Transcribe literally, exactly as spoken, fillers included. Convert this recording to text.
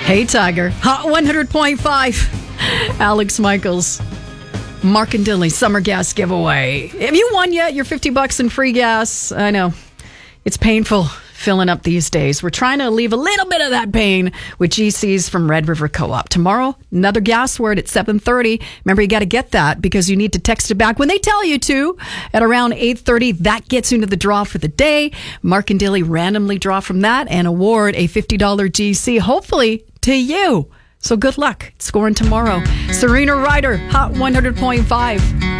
Hey, Tiger. Hot one hundred point five. Alex Michaels. Mark and Dilly summer gas giveaway. Have you won yet? Your fifty bucks in free gas? I know. It's painful filling up these days. We're trying to leave a little bit of that pain with G Cs from Red River Co-op. Tomorrow, another gas word at seven thirty. Remember, you got to get that because you need to text it back when they tell you to. At around eight thirty, that gets you into the draw for the day. Mark and Dilly randomly draw from that and award a fifty dollars G C, hopefully to you. So good luck scoring tomorrow. Serena Ryder, Hot one hundred point five.